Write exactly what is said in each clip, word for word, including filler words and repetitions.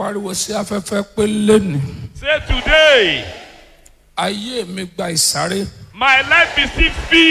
pariwo sí afẹ́fẹ́ pé lẹ́nu. Say today, ayé mi gba ìsáré. my life receives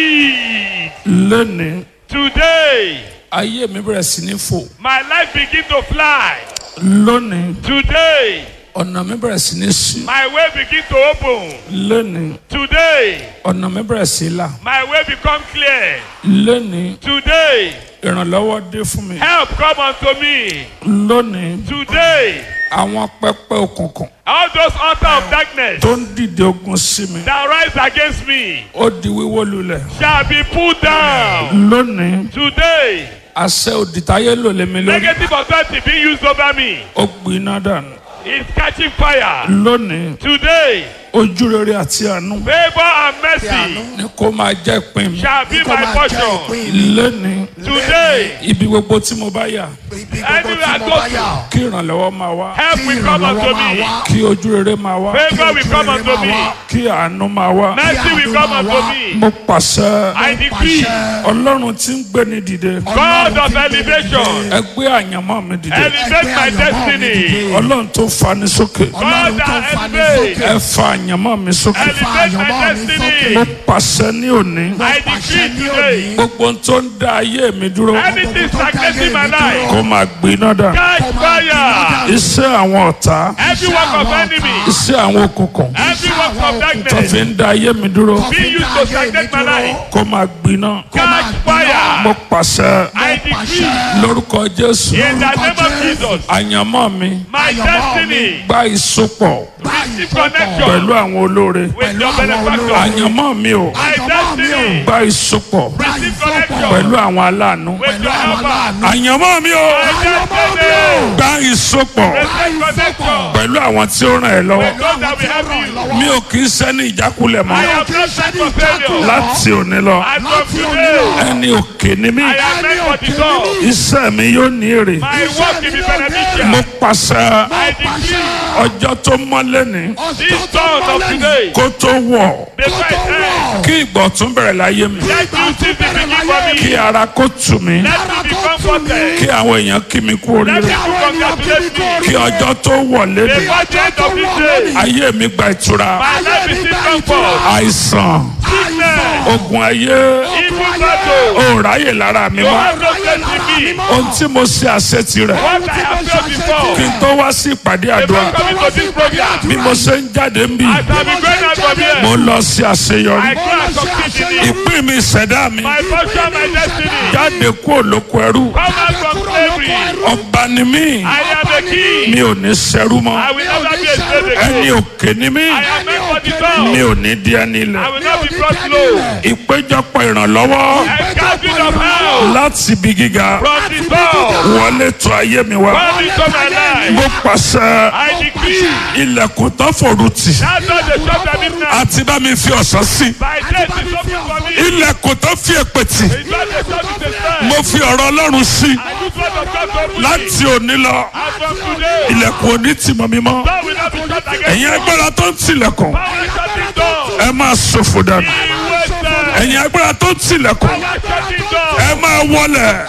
speed. lẹ́nu. Today, ayé mi bẹ̀rẹ̀ sí ní fò. my life begins to fly. lónìí. Today, ọ̀nà mi bẹ̀rẹ̀ sí ní ṣí. my way begins to open. lónìí. Today, ọ̀nà mi bẹ̀rẹ̀ sí là. my way becomes clear. lónìí. Today, ìrànlọ́wọ́ dé fún mi. help come unto me. lónìí. Today, àwọn pẹpẹ òkùnkùn all those altars of darkness tó ń dìde ogun sí mi. that rise against me ó di wíwó lulẹ̀. shall be put down. lónìí. Today, àṣẹ òdìtáyé lò lé mi lórí. negative authority being used over me ó gbiná dànù. is catching fire. lónìí. Today, ojú rere àti àánú favor and mercy ni kó máa jẹ́ ìpín mi. shall be my portion. lónìí. Today, ibi gbogbo tí mo bá yà anywhere I go to, kí ìrànlọ́wọ́ máa wá. help will come unto me. kí ojú rere máa wá. Favor will come unto me. kí àánú máa wá. Mercy will come unto me. mo pàṣẹ I decree, ọlọ́run tí ń gbé ni dìde. God of elevation, ẹ gbé àyànmọ́ mi dìde. elevate my destiny. ọlọ́run tó fani sókè. God that elevates, ẹ fa àyànmọ́ mi sókè. elevate my destiny. mo pàṣẹ ní òní. I decree today, gbogbo ohun tó ń dá ayé mi dúró anything stagnating my life, kó máa gbiná dà. catch fire. iṣẹ́ àwọn ọ̀tá. Every work of enemy, iṣẹ́ àwọn òkùnkùn every work of tó fi darkness ń dá ayé mi dúró being used to stagnate my life, kó máa gbiná. catch fire. mo pàṣẹ I decree, lórúkọ Jésù. in the name of Jesus, àyànmọ́ mi my destiny gba ìsopọ̀ receive connection pẹ̀lú àwọn olóore. with your benefactor. àyànmọ́ mi ò My destiny gba ìsopọ̀ receive connection pẹ̀lú àwọn aláàánú. with your helper. àyànmọ́ mi ò My destiny gba ìsopọ̀ receive connection pẹ̀lú àwọn tí ó ràn ẹ́ lọ́wọ́. with those that will help you. mi ò kì í sẹ́ni ìjákulẹ̀ I mọ́ am not set for failure. láti òní lọ. As from today, ẹni òkè ni mí. I am meant for the top. iṣẹ́ mi yóò ní èrè. My work will be beneficial. mo pàṣẹ I decree ọjọ́ tó mọ́lé ní this dawn of today, kó tó wọ̀ before it ends, kí ìgbọ̀ tún bẹ̀rẹ̀ láyé mi. let you see the beginning for kí me. ara kó tù mí. Let me be comforted. kí àwọn èèyàn kí mi kú Let oríire. people congratulate me. kí ọjọ́ tó wọ̀ lédè Before the end of this day, ayé mi gba ìtura. my life is in comfort. àìsàn Sickness, ogun ayé evil battle, ò ráyè lára mi you mọ́. have no strength in me. ohun tí mo ṣe àṣetì rẹ̀ What I have felt before, kí n tó wá sí ìpàdé àdúrà before coming to this program, bí mo ṣe ń jáde ń bì as I be going out from here, mo lọ sí àṣeyọrí. I go and succeed in it. ìpín mi ìṣẹ̀dá mi My portion, my destiny. jáde kúrò lóko ẹrú. Come out from slavery. ọba ni mí I am a king. mi ò ní ṣẹrú I mọ́. will never be a slave ẹni again. òkè ni mí I am meant for the mi top. ò ní di ẹni I ilẹ̀. will not be brought low. ìpéjọpọ̀ ìrànlọ́wọ́ A gathering of hell láti ibi gíga from the top. wọlé tó ayé mi wá. Come into my life. mo pàṣẹ I decree ilẹ̀kùn tó fòrú tì that not the shop that midnight. àti bá mi fi ọ̀sán sí. By day is open for me. ilẹ̀kùn tó fi èpè tì It's not the shop is the same. mo fi ọ̀rọ̀ Ọlọ́run sí. I use word of God to open me. láti òní lọ As from today, ilẹ̀kùn òní tì mọ́ mi mọ́. God will not be shut against ẹ̀yin you. agbára tó ń tilẹ̀kùn Power shutting door. ẹ máa ṣòfò dànù. Be wasted. ẹ̀yin agbára tó ń tilẹ̀kùn Power shutting door. ẹ máa wọlẹ̀.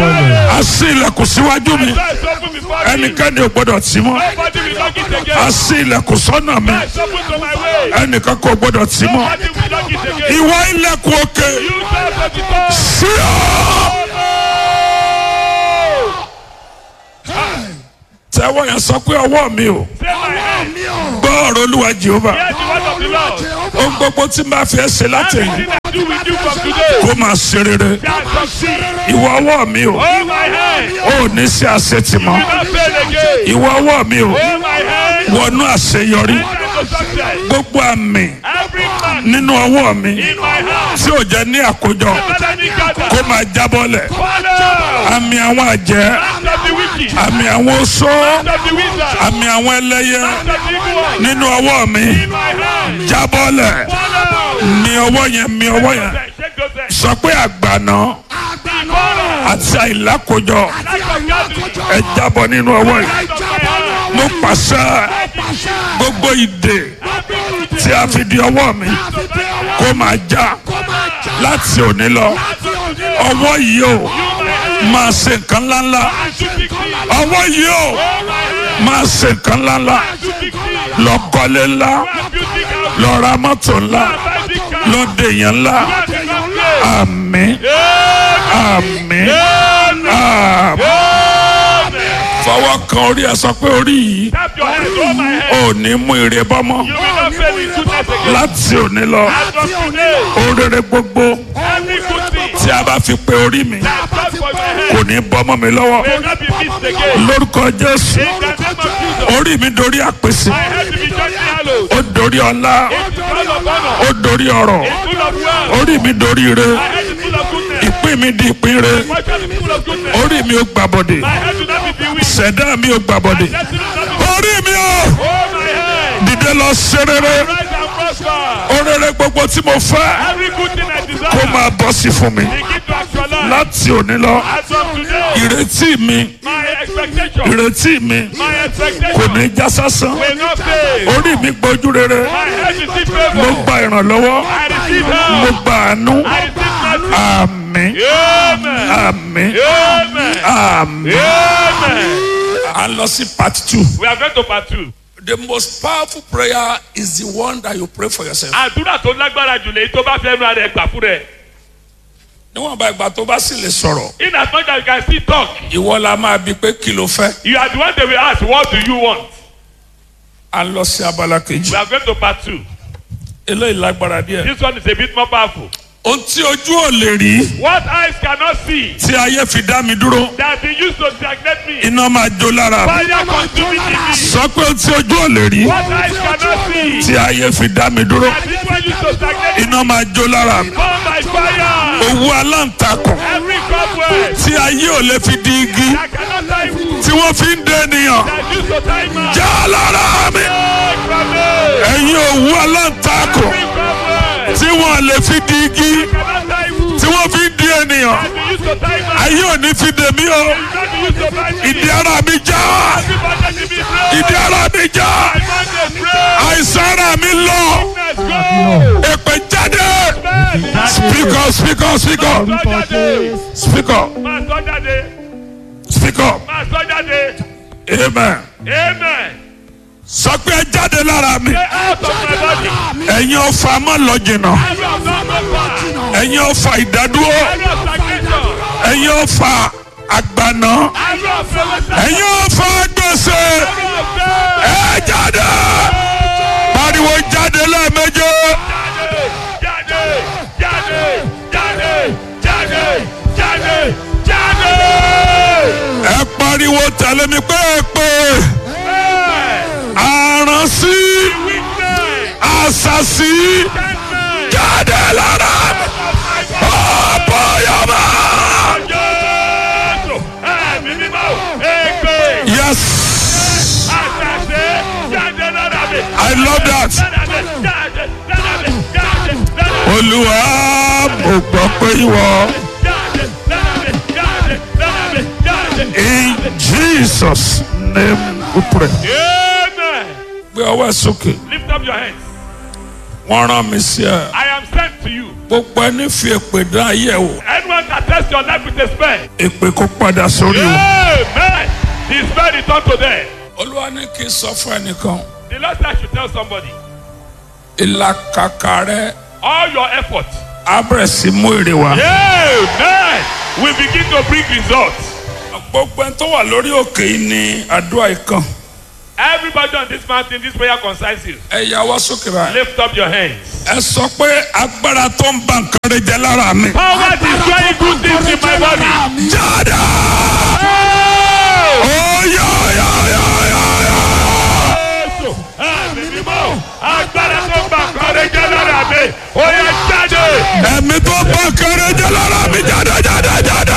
a ṣí ilẹ̀kùn síwájú mi Door is open before me. ẹnikẹ́ni ò gbọ́dọ̀ tì mọ́. Nobody will knock it a again. ṣí ilẹ̀kùn sọ́nà mi Door is open to my way. ẹnìkan kò gbọ́dọ̀ tì mọ́. Nobody will knock it again. ìwọ ilẹ̀kùn òkè You serve for the door. sí ọ. tẹ́wọ́ yẹn sọ pé ọwọ́ mi ò Say my hand. gbọ́ ọ̀rọ̀ Olúwa Jèhófà. Hear the word of the Lord. ohun gbogbo tí n bá fi ẹ́ ṣe látẹ̀yìn Everything I do with you from today kó máa ṣe rere. shall succeed. ìwọ ọwọ́ mi ò Hold my hand. ò ní sí àṣetì mọ́. Do not fail again. ìwọ ọwọ́ mi ò Hold my hand. wọnú àṣeyọrí. Enter into success. gbogbo àmì Every man nínú ọwọ́ mi in my hand. tí ò jẹ́ ní àkójọ Let me gather. kó máa jábọ́lẹ̀. Follow. àmì àwọn àjẹ́ Hand of the wicked. àmì àwọn oṣó Hand of the wizard. àmì àwọn ẹlẹ́yẹ Hand of the evil one. nínú ọwọ́ mi In my hand. jábọ́lẹ̀. Follow. mi ọwọ́ yẹn mi ọwọ́ yẹn Shake those hands. sọ pé àgbàná Follow. àti àìlákójọ Like a gathering. ẹ jábọ́ nínú ọwọ́ yìí. Like of my hand. mo pàṣẹ gbogbo ìdè tí a fi di ọwọ́ mi kó máa já láti òní lọ. ọwọ́ yìí o máa ṣe nǹkan ńláńlá. ọwọ́ yìí o máa ṣe nǹkan ńláńlá, Do big things. lọ kọ́lé ńlá, Go and build big houses. lọ ra mọ́tò ńlá, Go and buy big cars. lọ dèèyàn ńlá. Go and become great. Àmín, àmín, Amen. àmín. Amen. Fọwọ́ kan orí ẹ sọ pé orí yìí Tap your hands over my head. ò ní mú ire bọ́ mọ́. You will not fail in goodness again. Láti òní lọ, As of today, orere gbogbo every good thing tí a bá fi pe orí mi that comes for my kò head ní bọ́ mọ́ mi lọ́wọ́. will not be missed again. Lórúkọ Jésù, In the name of Jesus, orí mi dorí àpèsè, my head will be justly hallowed. ó dorí ọlá, It's full of honor. ó dorí ọrọ̀, It's full of wealth. orí mi dorí ire, My head is full of goodness. ìpín mi di ìpín ire, My portion is full of goodness. orí mi ó gbàbọ̀dè, My head will not be bewitched. ṣẹ̀dá mi ó gbàbọ̀dè, My destiny will not be orí mi ó Oh, my head. dìde lọ ṣe rere, Rise and prosper. orere gbogbo tí mo fẹ́ Every good thing I kó desire, máa bọ́ sí fún mi. begin to actualize. Láti òní lọ, As of today, ìrètí mi, my expectation, ìrètí mi my kò expectation ní já sásán. will not fail. Orí mi gbójú rere, My head receive mo favor. gba ìrànlọ́wọ́, I receive mo help. gba àánú. I receive mercy. Àmín, Amen. àmín, Amen. àmín. Amen. A lọ sí part two. We are going to part two. The most powerful prayer is the one that you pray for yourself. Àdúrà tó lágbára jù lèyí tó bá fẹ́ nu ara ẹ̀ gbà fún rẹ̀. Níwọ̀n bá ìgbà tó bá sì lè sọ̀rọ̀, In as much as you can still talk, ìwọ la máa bi pé kí ló fẹ́. you are the one they will ask, what do you want? A lọ sí abala kejì. We are going to part two. Eléyìí lágbára díẹ̀. This one is a bit more powerful. Ohun tí ojú ò lè rí What eyes cannot see tí ayé fi dá mi dúró, that been used to stagnate me. iná máa jó lára mi. Fire consuming me. Sọ pé ohun tí ojú ò lè rí What eyes cannot see tí ayé fi dá mi dúró, that this one used to stagnate me. iná máa jó lára mi. Burn by fire. Owó aláǹtakùn Every cobweb tí ayé ò lè fi di igi that cannot tie wood tí wọ́n fi ń dé ènìyàn, that used to tie man. já lára mi. Take from me. Ẹ̀yin òwú aláǹtakùn Every cobweb tí wọ́n lè fi di igi cannot tie wood tí wọ́n fi ń di ènìyàn, that be used to tie man. ayé ò ní fi dè mí o. That be used to bind me. Ìdí ara mi já, Everybody to be brave. ìdí ara mi já, I want to pray. àìsàn ara mi lọ, Let's go. èpè jáde. Bẹ́ẹ̀ni. Speak up, speak up, speak up, Máa sọ jáde. speak up, Máa sọ jáde. speak up. Máa sọ jáde. Amen. Amen. Sọ pé ẹ jáde lára mi. Get out of my body. Ẹ̀yin ọ̀fà má lọ jìnnà. Every of them go far. Ẹ̀yin ọ̀fà ìdádúró. Every of stagnation. Ẹ̀yin ọ̀fà àgbàná. Every of fellowship. Ẹ̀yin ọ̀fà gbèsè. Every of them. Ẹ jáde. Pariwo jáde lẹ́ẹ̀méje. Jáde. Jáde. Jáde. Jáde. Jáde. Jáde. Ẹ pariwo tẹ̀lé mi pé ẹ pé àránsí àṣàṣì jáde lára mi. Ọ̀pọ̀ yọ̀bá. Yes, I love that. Olúwa mo gbọ́ pé ìwọ. In Jesus' name we pray. Amen. Gbé ọwọ́ ẹ sókè. Lift up your hands. Wọ́n rán mi sí ẹ. I am sent to you. Gbogbo ẹni fi èpè dán ayé wò. Anyone that test your life with a spell. Èpè kó padà sórí o. Amen. The spell return to them. Olúwa ní kí n sọ fún ẹnìkan. The Lord said I should tell somebody. Ìlàkàkà rẹ All your effort. á bẹ̀rẹ̀ sí mú èrè wá. Amen. We begin to bring results. Gbogbo ẹni tó wà lórí òkè yìí ni àdúrà ìkan. Everybody on this mountain, this prayer concerns you. Ẹ yà wá sókè báyìí. Lift up your hands. Ẹ sọ pé agbára tó ń ba nǹkan rẹ jẹ́ lára mi. Power destroying good things in my body. Jáde! Oh! Ó yá yá yá yá yá. Jésù, ẹ̀mí mímọ́, agbára tó ń bá nǹkan rẹ jẹ́ lára mi, ó yá jáde. Ẹ̀mí tó ń ba nǹkan rẹ jẹ́ lára mi jáde jáde jáde.